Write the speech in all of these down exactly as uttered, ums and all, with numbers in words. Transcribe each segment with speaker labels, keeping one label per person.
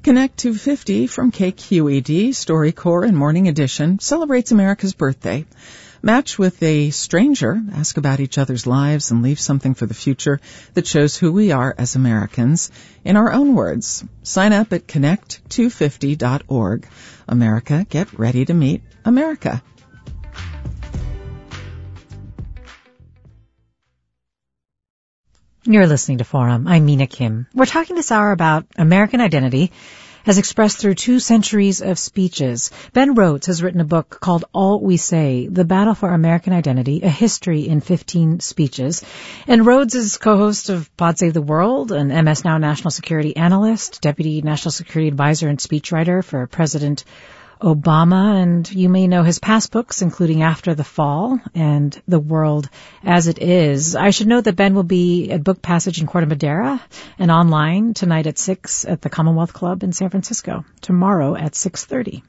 Speaker 1: Connect two fifty from K Q E D, StoryCorps and Morning Edition celebrates America's birthday. Match with a stranger, ask about each other's lives, and leave something for the future that shows who we are as Americans in our own words. Sign up at connect two fifty dot org. America, get ready to meet America.
Speaker 2: You're listening to Forum. I'm Mina Kim. We're talking this hour about American identity as expressed through two centuries of speeches. Ben Rhodes has written a book called All We Say, The Battle for American Identity, A History in fifteen Speeches. And Rhodes is co-host of Pod Save the World, an M S Now national security analyst, deputy national security advisor and speechwriter for President Obama, and you may know his past books, including After the Fall and The World as It Is. I should note that Ben will be at Book Passage in Corte Madera and online tonight at six at the Commonwealth Club in San Francisco, tomorrow at six thirty.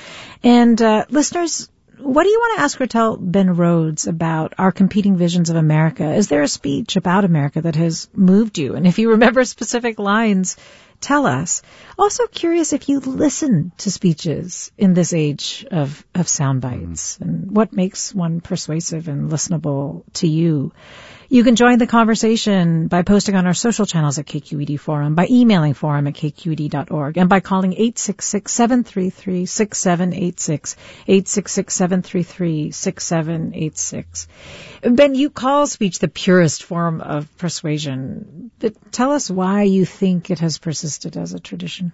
Speaker 2: And uh, listeners, what do you want to ask or tell Ben Rhodes about our competing visions of America? Is there a speech about America that has moved you? And if you remember specific lines, tell us. Also curious if you listen to speeches in this age of, of sound bites, and what makes one persuasive and listenable to you. You can join the conversation by posting on our social channels at K Q E D Forum, by emailing forum at k q e d dot org, and by calling eight six six, seven three three, six seven eight six, eight six six, seven three three, six seven eight six. Ben, you call speech the purest form of persuasion, but tell us why you think it has persisted as a tradition.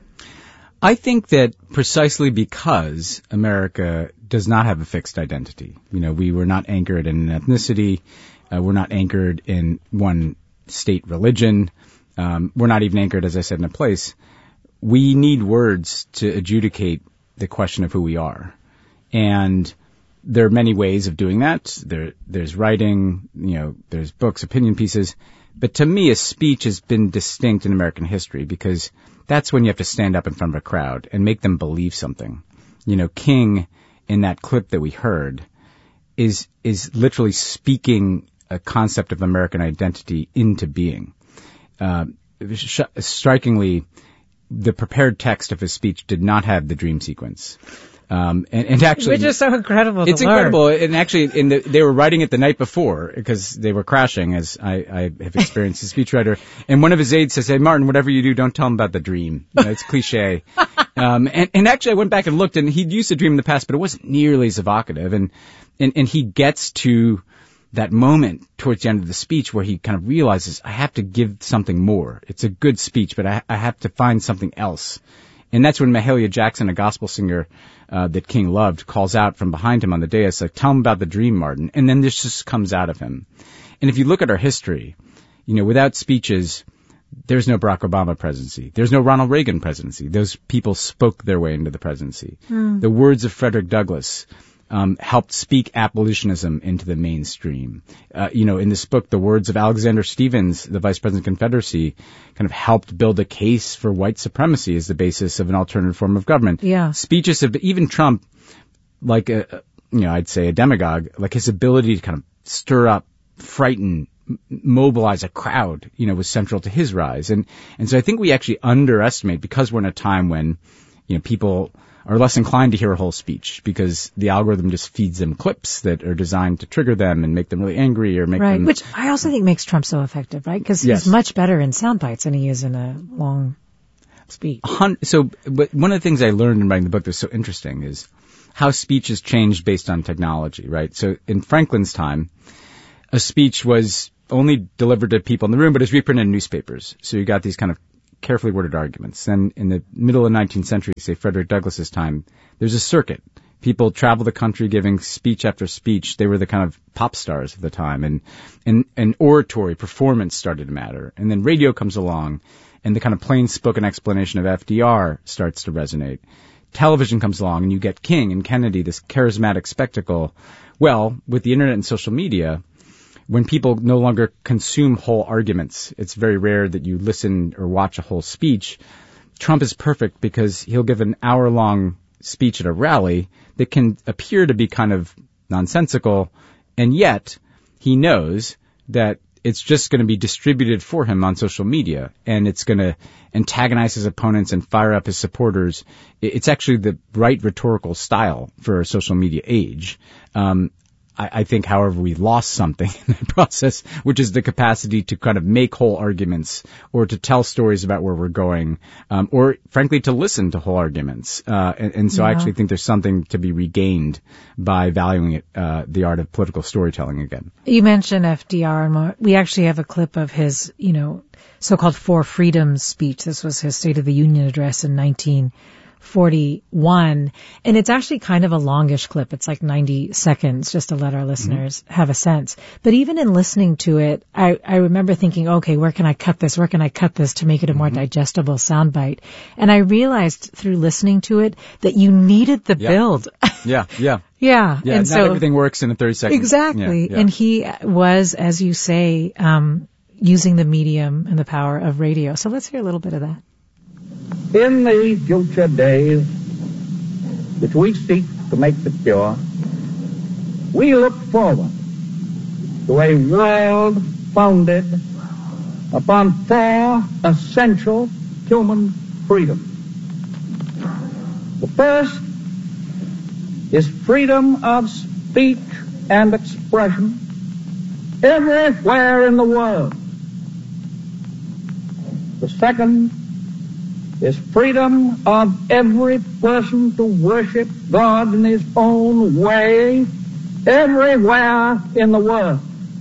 Speaker 3: I think that precisely because America does not have a fixed identity. You know, we were not anchored in an ethnicity. Uh, we're not anchored in one state religion. Um, we're not even anchored, as I said, in a place. We need words to adjudicate the question of who we are. And there are many ways of doing that. There, there's writing, you know, there's books, opinion pieces. But to me, a speech has been distinct in American history because that's when you have to stand up in front of a crowd and make them believe something. You know, King, in that clip that we heard, is is literally speaking a concept of American identity into being. Uh, sh- strikingly, the prepared text of his speech did not have the dream sequence. Um, and, and actually,
Speaker 2: which is so incredible.
Speaker 3: It's
Speaker 2: to
Speaker 3: incredible,
Speaker 2: learn.
Speaker 3: and actually, in the, they were writing it the night before because they were crashing, as I, I have experienced as a speechwriter. And one of his aides says, "Hey, Martin, whatever you do, don't tell him about the dream. You know, it's cliche." um, and, and actually, I went back and looked, and he'd used a dream in the past, but it wasn't nearly as evocative. And and, and he gets to that moment towards the end of the speech where he kind of realizes, I have to give something more. It's a good speech, but I, I have to find something else. And that's when Mahalia Jackson, a gospel singer uh, that King loved, calls out from behind him on the dais, like, tell him about the dream, Martin. And then this just comes out of him. And if you look at our history, you know, without speeches, there's no Barack Obama presidency. There's no Ronald Reagan presidency. Those people spoke their way into the presidency. Mm. The words of Frederick Douglass Um, helped speak abolitionism into the mainstream. Uh, you know, in this book, the words of Alexander Stephens, the Vice President of the Confederacy, kind of helped build a case for white supremacy as the basis of an alternative form of government.
Speaker 2: Yeah.
Speaker 3: Speeches of even Trump, like a, you know, I'd say a demagogue, like his ability to kind of stir up, frighten, m- mobilize a crowd, you know, was central to his rise. And and so I think we actually underestimate, because we're in a time when, you know, people are less inclined to hear a whole speech because the algorithm just feeds them clips that are designed to trigger them and make them really angry or make
Speaker 2: right,
Speaker 3: them...
Speaker 2: which I also think makes Trump so effective, right? Because
Speaker 3: yes.
Speaker 2: he's much better in sound bites than he is in a long speech.
Speaker 3: So, but one of the things I learned in writing the book that's so interesting is how speech has changed based on technology, right? So in Franklin's time, a speech was only delivered to people in the room, but it's reprinted in newspapers. So you got these kind of carefully worded arguments. Then in the middle of the nineteenth century, say Frederick Douglass's time, there's a circuit. People travel the country giving speech after speech. They were the kind of pop stars of the time. And, and, and oratory, performance started to matter. And then radio comes along, and the kind of plain spoken explanation of F D R starts to resonate. Television comes along, and you get King and Kennedy, this charismatic spectacle. Well, with the internet and social media, when people no longer consume whole arguments, it's very rare that you listen or watch a whole speech. Trump is perfect because he'll give an hour-long speech at a rally that can appear to be kind of nonsensical, and yet he knows that it's just going to be distributed for him on social media, and it's going to antagonize his opponents and fire up his supporters. It's actually the right rhetorical style for a social media age. Um, I, I think, however, we lost something in that process, which is the capacity to kind of make whole arguments or to tell stories about where we're going, um, or frankly to listen to whole arguments. Uh, and, and so yeah. I actually think there's something to be regained by valuing it, uh, the art of political storytelling again.
Speaker 2: You mentioned F D R, and we actually have a clip of his, you know, so-called Four Freedoms speech. This was his State of the Union address in nineteen forty-one, and it's actually kind of a longish clip. It's like ninety seconds, just to let our listeners mm-hmm. have a sense. But even in listening to it, I, I remember thinking, okay, where can I cut this? Where can I cut this to make it a more mm-hmm. digestible soundbite? And I realized through listening to it that you needed the
Speaker 3: yeah.
Speaker 2: build.
Speaker 3: yeah, yeah.
Speaker 2: Yeah.
Speaker 3: Yeah,
Speaker 2: and
Speaker 3: not
Speaker 2: so,
Speaker 3: everything works in a thirty seconds.
Speaker 2: Exactly.
Speaker 3: Yeah, yeah.
Speaker 2: And he was, as you say, um, using the medium and the power of radio. So let's hear a little bit of that.
Speaker 4: In the future days, which we seek to make secure, we look forward to a world founded upon four essential human freedoms. The first is freedom of speech and expression everywhere in the world. The second is freedom of every person to worship God in his own way everywhere in the world.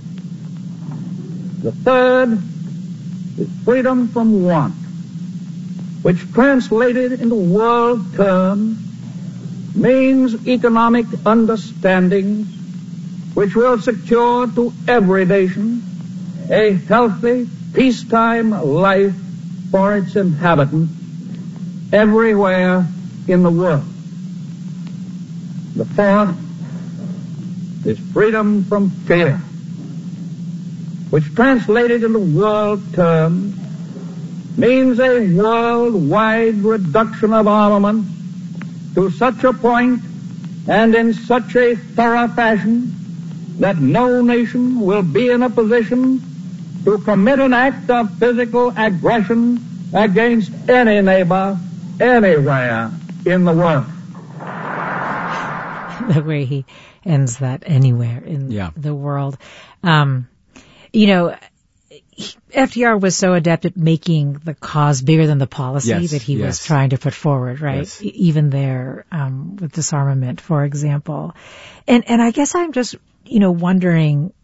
Speaker 4: The third is freedom from want, which translated into world terms means economic understandings which will secure to every nation a healthy, peacetime life for its inhabitants everywhere in the world. The fourth is freedom from fear, which translated into world terms means a worldwide reduction of armaments to such a point and in such a thorough fashion that no nation will be in a position to commit an act of physical aggression against any neighbor anywhere in the world.
Speaker 2: The way he ends that, anywhere in
Speaker 3: yeah.
Speaker 2: the world. Um, you know, F D R was so adept at making the cause bigger than the policy
Speaker 3: yes,
Speaker 2: that he
Speaker 3: yes.
Speaker 2: was trying to put forward, right?
Speaker 3: Yes.
Speaker 2: E- even there, um, with disarmament, for example. And, and I guess I'm just, you know, wondering,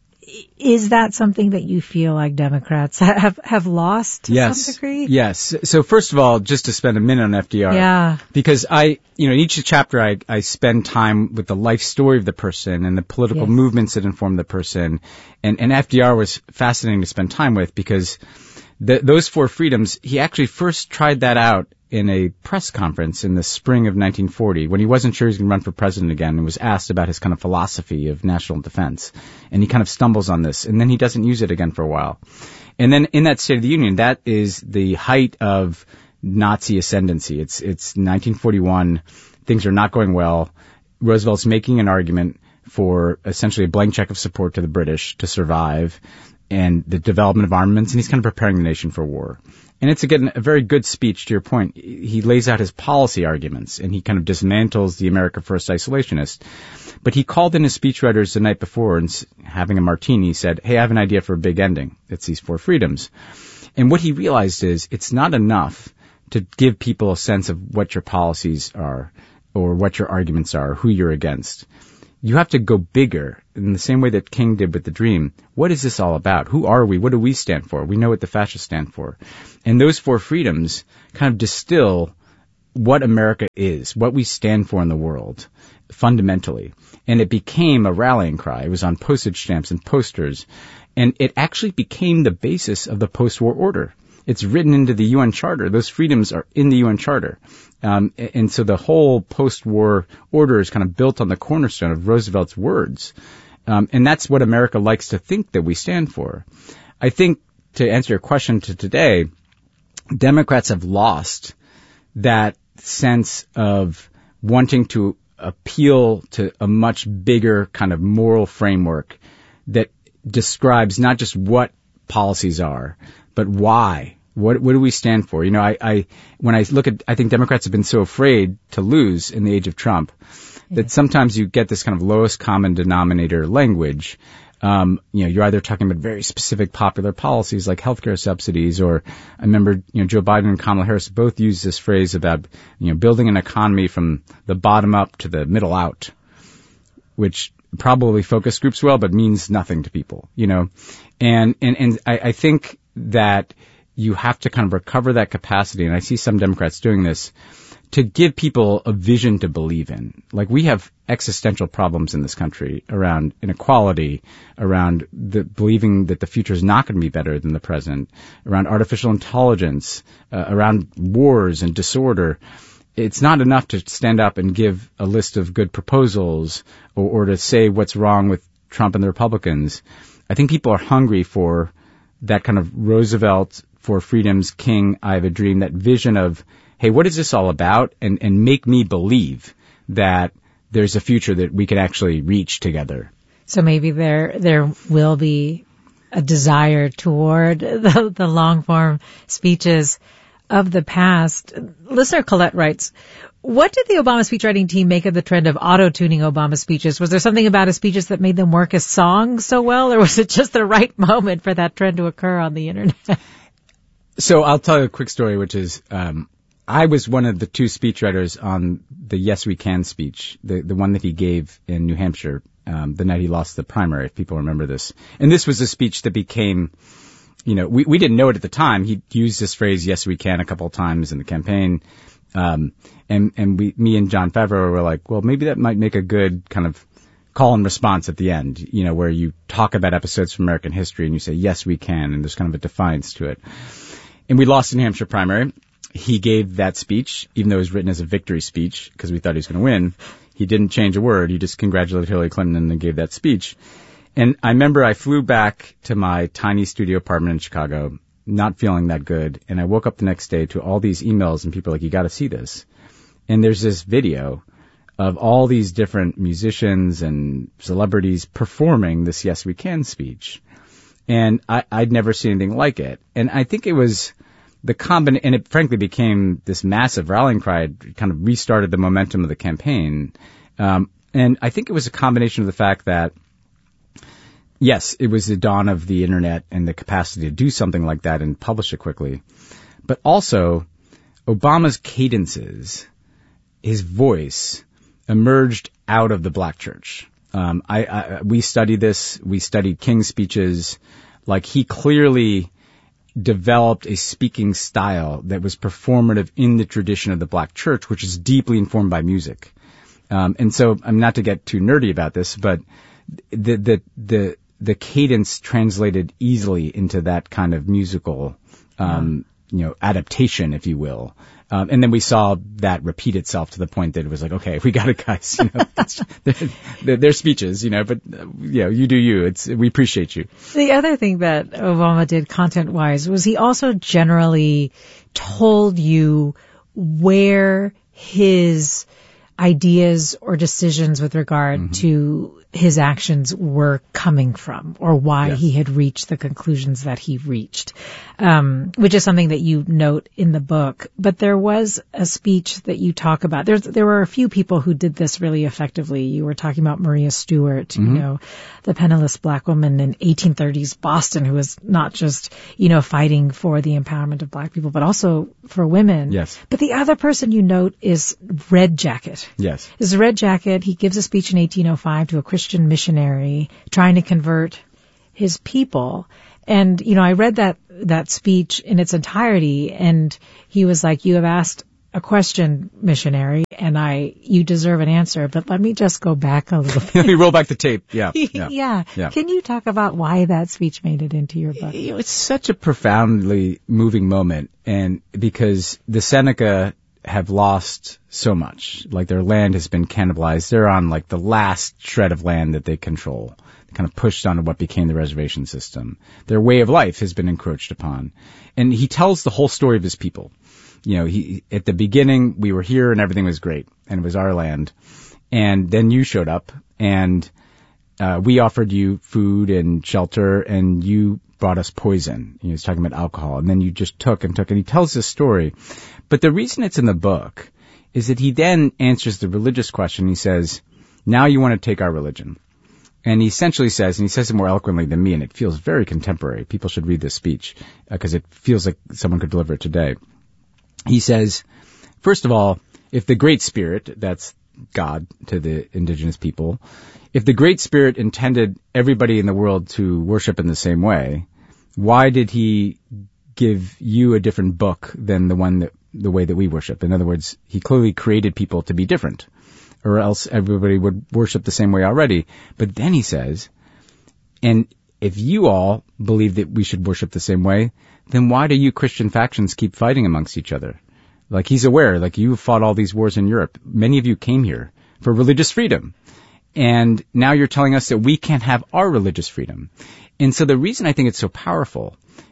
Speaker 2: is that something that you feel like Democrats have, have lost to
Speaker 3: yes.
Speaker 2: some degree?
Speaker 3: Yes. So first of all, just to spend a minute on F D R.
Speaker 2: Yeah.
Speaker 3: Because I, you know, in each chapter I, I spend time with the life story of the person and the political
Speaker 2: yes.
Speaker 3: movements that inform the person. And, and F D R was fascinating to spend time with because the, those four freedoms, he actually first tried that out in a press conference in the spring of nineteen forty when he wasn't sure he was going to run for president again and was asked about his kind of philosophy of national defense. And he kind of stumbles on this, and then he doesn't use it again for a while. And then in that State of the Union, that is the height of Nazi ascendancy. It's, it's nineteen forty-one. Things are not going well. Roosevelt's making an argument for essentially a blank check of support to the British to survive and the development of armaments, and he's kind of preparing the nation for war. And it's, again, a very good speech to your point. He lays out his policy arguments, and he kind of dismantles the America First isolationist. But he called in his speechwriters the night before and, having a martini, said, hey, I have an idea for a big ending. It's these four freedoms. And what he realized is it's not enough to give people a sense of what your policies are or what your arguments are, who you're against. You have to go bigger in the same way that King did with the Dream. What is this all about? Who are we? What do we stand for? We know what the fascists stand for. And those four freedoms kind of distill what America is, what we stand for in the world, fundamentally. And it became a rallying cry. It was on postage stamps and posters. And it actually became the basis of the post-war order. It's written into the U N Charter. Those freedoms are in the U N Charter. Um, and so the whole post-war order is kind of built on the cornerstone of Roosevelt's words. Um, and that's what America likes to think that we stand for. I think, to answer your question to today, Democrats have lost that sense of wanting to appeal to a much bigger kind of moral framework that describes not just what policies are, but why? What, what do we stand for? You know, I, I, when I look at, I think Democrats have been so afraid to lose in the age of Trump that sometimes you get this kind of lowest common denominator language. Um, you know, you're either talking about very specific popular policies like healthcare subsidies, or I remember, you know, Joe Biden and Kamala Harris both used this phrase about, you know, building an economy from the bottom up to the middle out, which probably focus groups well, but means nothing to people, you know. And, and, and I, I think that you have to kind of recover that capacity, and I see some Democrats doing this, to give people a vision to believe in. Like, we have existential problems in this country around inequality, around the believing that the future is not going to be better than the present, around artificial intelligence, uh, around wars and disorder. It's not enough to stand up and give a list of good proposals or, or to say what's wrong with Trump and the Republicans. I think people are hungry for that kind of Roosevelt for freedom's king, I have a dream, that vision of, hey, what is this all about? And, and make me believe that there's a future that we can actually reach together.
Speaker 2: So maybe there, there will be a desire toward the, the long form speeches of the past. Listener Colette writes, what did the Obama speechwriting team make of the trend of auto-tuning Obama speeches? Was there something about his speeches that made them work as songs so well, or was it just the right moment for that trend to occur on the internet?
Speaker 3: So I'll tell you a quick story, which is, um, I was one of the two speechwriters on the Yes We Can speech, the, the one that he gave in New Hampshire, um, the night he lost the primary, if people remember this. And this was a speech that became, you know, we, we didn't know it at the time. He used this phrase, yes, we can, a couple of times in the campaign. Um, and, and we, me and Jon Favreau were like, well, maybe that might make a good kind of call and response at the end, you know, where you talk about episodes from American history and you say, yes, we can. And there's kind of a defiance to it. And we lost the New Hampshire primary. He gave that speech, even though it was written as a victory speech, because we thought he was going to win. He didn't change a word. He just congratulated Hillary Clinton and then gave that speech. And I remember I flew back to my tiny studio apartment in Chicago, not feeling that good. And I woke up the next day to all these emails and people were like, you got to see this. And there's this video of all these different musicians and celebrities performing this Yes We Can speech. And I, I'd never seen anything like it. And I think it was the combin, and it frankly became this massive rallying cry. It kind of restarted the momentum of the campaign. Um, and I think it was a combination of the fact that, yes, it was the dawn of the internet and the capacity to do something like that and publish it quickly. But also, Obama's cadences, his voice, emerged out of the black church. Um, I, I, we studied this. We studied King's speeches. Like, he clearly developed a speaking style that was performative in the tradition of the black church, which is deeply informed by music. Um, and so, I'm not to get too nerdy about this, but the, the, the, the cadence translated easily into that kind of musical, um, yeah. you know, adaptation, if you will. Um, and then we saw that repeat itself to the point that it was like, okay, we got it, guys. You know, they're, they're, they're speeches, you know, but, uh, you know, you do you. It's, we appreciate you.
Speaker 2: The other thing that Obama did content-wise was he also generally told you where his ideas or decisions with regard mm-hmm. to his actions were coming from, or why yes. he had reached the conclusions that he reached, um, which is something that you note in the book. But there was a speech that you talk about. There's, there were a few people who did this really effectively. You were talking about Maria Stewart, mm-hmm. you know, the penniless black woman in eighteen thirties Boston, who was not just, you know, fighting for the empowerment of black people, but also for women.
Speaker 3: Yes.
Speaker 2: But the other person you note is Red Jacket.
Speaker 3: Yes.
Speaker 2: This is Red Jacket. He gives a speech in eighteen oh five to a Christian missionary trying to convert his people. And, you know, I read that, that speech in its entirety, and he was like, you have asked a question, missionary, and I, you deserve an answer, but let me just go back a little bit.
Speaker 3: Let me roll back the tape. Yeah.
Speaker 2: Yeah. yeah. yeah. Can you talk about why that speech made it into your book?
Speaker 3: You know, it's such a profoundly moving moment, and because the Seneca have lost so much. Like, their land has been cannibalized. They're on like the last shred of land that they control, kind of pushed onto what became the reservation system. Their way of life has been encroached upon. And he tells the whole story of his people. You know, he, at the beginning, we were here and everything was great and it was our land. And then you showed up and, uh, we offered you food and shelter and you brought us poison. He was talking about alcohol, and then you just took and took, and he tells this story. But the reason it's in the book is that he then answers the religious question. He says, now you want to take our religion. And he essentially says, and he says it more eloquently than me, and it feels very contemporary. People should read this speech because uh, it feels like someone could deliver it today. He says, first of all, if the Great Spirit, that's God to the indigenous people, if the Great Spirit intended everybody in the world to worship in the same way, why did he give you a different book than the one that, the way that we worship? In other words, he clearly created people to be different, or else everybody would worship the same way already. But then he says, and if you all believe that we should worship the same way, then why do you Christian factions keep fighting amongst each other? Like, he's aware, like, you fought all these wars in Europe. Many of you came here for religious freedom. And now you're telling us that we can't have our religious freedom. And so the reason I think it's so powerful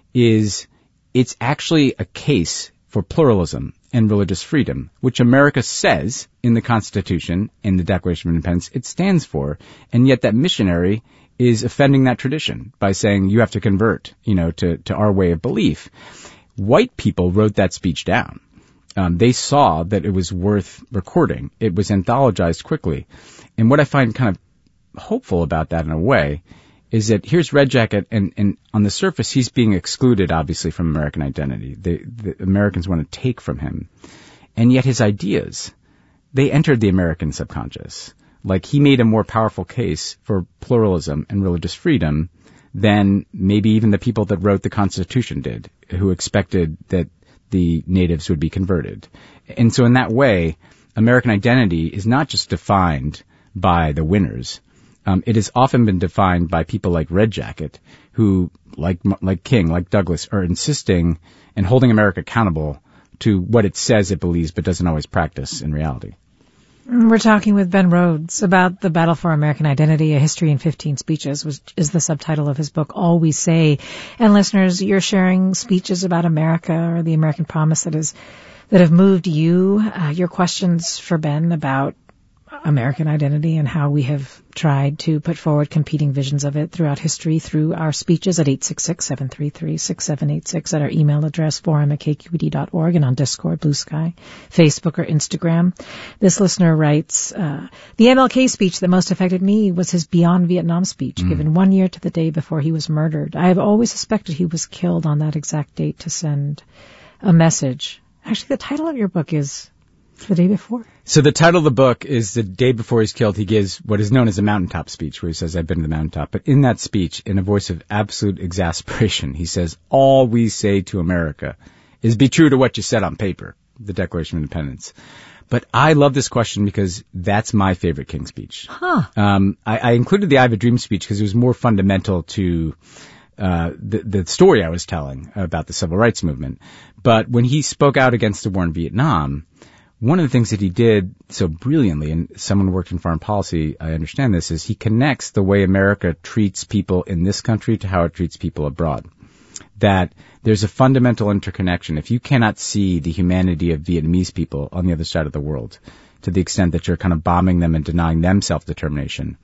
Speaker 3: is it's actually a case for pluralism and religious freedom, which America says in the Constitution, in the Declaration of Independence, it stands for. And yet that missionary is offending that tradition by saying you have to convert, you know, to, to our way of belief. White people wrote that speech down. Um, they saw that it was worth recording. It was anthologized quickly. And what I find kind of hopeful about that in a way is that here's Red Jacket, and, and on the surface, he's being excluded, obviously, from American identity. They, the Americans want to take from him. And yet his ideas, they entered the American subconscious. Like, he made a more powerful case for pluralism and religious freedom than maybe even the people that wrote the Constitution did, who expected that the natives would be converted. And so in that way, American identity is not just defined by the winners. Um, it has often been defined by people like Red Jacket, who, like like King, like Douglass, are insisting and holding America accountable to what it says it believes but doesn't always practice in reality.
Speaker 2: We're talking with Ben Rhodes about the battle for American identity, a history in fifteen speeches, which is the subtitle of his book, All We Say. And listeners, you're sharing speeches about America or the American promise that is that have moved you. Uh, your questions for Ben about American identity and how we have tried to put forward competing visions of it throughout history through our speeches at eight six six, seven three three, six seven eight six, at our email address, forum at k q e d dot org, and on Discord, Blue Sky, Facebook, or Instagram. This listener writes, uh, the M L K speech that most affected me was his Beyond Vietnam speech, mm. given one year to the day before he was murdered. I have always suspected he was killed on that exact date to send a message. Actually, the title of your book is the day before.
Speaker 3: So the title of the book is the day before he's killed. He gives what is known as a mountaintop speech, where he says, I've been to the mountaintop. But in that speech, in a voice of absolute exasperation, he says, all we say to America is be true to what you said on paper, the Declaration of Independence. But I love this question because that's my favorite King speech.
Speaker 2: Huh.
Speaker 3: Um, I, I included the I Have a Dream speech because it was more fundamental to uh the, the story I was telling about the civil rights movement. But when he spoke out against the war in Vietnam, one of the things that he did so brilliantly, and someone who worked in foreign policy, I understand this, is he connects the way America treats people in this country to how it treats people abroad. That there's a fundamental interconnection. If you cannot see the humanity of Vietnamese people on the other side of the world, to the extent that you're kind of bombing them and denying them self-determination,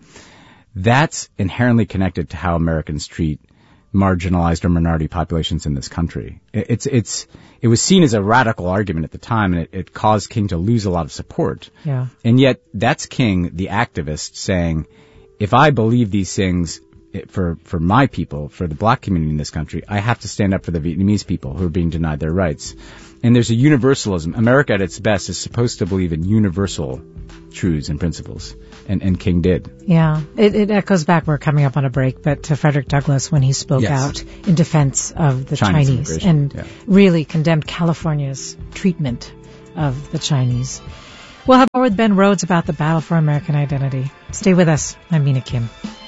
Speaker 3: that's inherently connected to how Americans treat marginalized or minority populations in this country. It's, it's, it was seen as a radical argument at the time, and it, it caused King to lose a lot of support.
Speaker 2: Yeah.
Speaker 3: And yet, that's King, the activist, saying, if I believe these things for, for my people, for the black community in this country, I have to stand up for the Vietnamese people who are being denied their rights. And there's a universalism. America at its best is supposed to believe in universal truths and principles. And, and King did.
Speaker 2: Yeah. It, it echoes back. We're coming up on a break, but to Frederick Douglass when he spoke
Speaker 3: yes.
Speaker 2: out in defense of the
Speaker 3: Chinese,
Speaker 2: Chinese and
Speaker 3: yeah.
Speaker 2: really condemned California's treatment of the Chinese. We'll have more with Ben Rhodes about the battle for American identity. Stay with us. I'm Mina Kim.